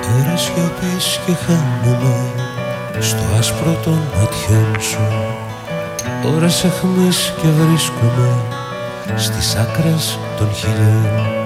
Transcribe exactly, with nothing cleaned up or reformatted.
Τώρα σιωπείς και χάνομαι στο άσπρο των ματιών σου. Ώρες αιχμής και βρίσκομαι στις άκρες των χιλιών.